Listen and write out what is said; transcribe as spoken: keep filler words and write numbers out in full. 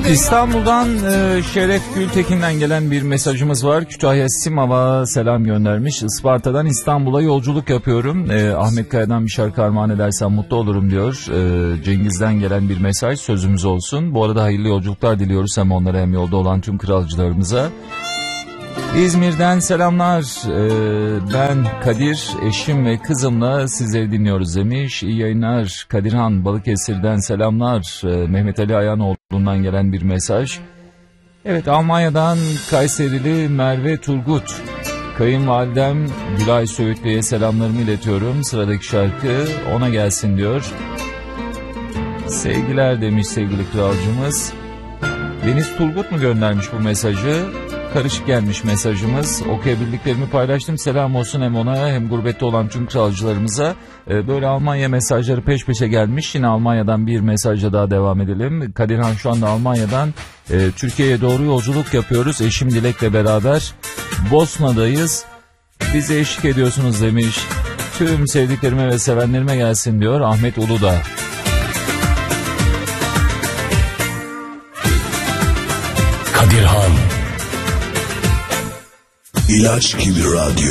İstanbul'dan e, Şeref Gültekin'den gelen bir mesajımız var. Kütahya Simav'a selam göndermiş. Isparta'dan İstanbul'a yolculuk yapıyorum. E, Ahmet Kaya'dan bir şarkı armağan edersem mutlu olurum diyor. E, Cengiz'den gelen bir mesaj, sözümüz olsun. Bu arada hayırlı yolculuklar diliyoruz hem onlara hem yolda olan tüm kralcılarımıza. İzmir'den selamlar. Ee, ben Kadir, eşim ve kızımla sizleri dinliyoruz demiş. İyi yayınlar. Kadirhan Balıkesir'den selamlar. Ee, Mehmet Ali Ayanoğlu'ndan gelen bir mesaj. Evet, Almanya'dan Kayserili Merve Turgut. Kayınvalidem Gülay Söğütlü'ye selamlarımı iletiyorum. Sıradaki şarkı ona gelsin diyor. Sevgiler demiş sevgili kralcımız. Deniz Turgut mu göndermiş bu mesajı? Karışık gelmiş mesajımız. Okuyabildiklerimi paylaştım. Selam olsun hem ona hem gurbette olan tüm kralcılarımıza. Ee, böyle Almanya mesajları peş peşe gelmiş. Yine Almanya'dan bir mesajla daha devam edelim. Kadirhan şu anda Almanya'dan e, Türkiye'ye doğru yolculuk yapıyoruz. Eşim Dilek'le beraber Bosna'dayız. Bize eşlik ediyorsunuz demiş. Tüm sevdiklerime ve sevenlerime gelsin diyor Ahmet Uludağ. Kadirhan İlaç gibi radyo.